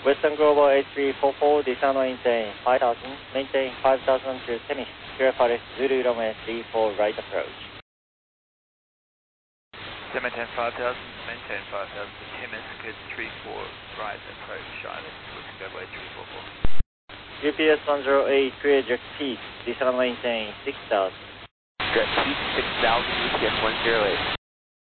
Western Global A344, descend maintain 5000, maintain 5000 to Temis, clear for Zulu runway 34 right approach. Maintain 5000, maintain 5000 to Temis, good 34 right approach, Island, Western Global A344. GPS 108, clear jet peak, descend maintain 6000. Jet peak 6000, GPS 108.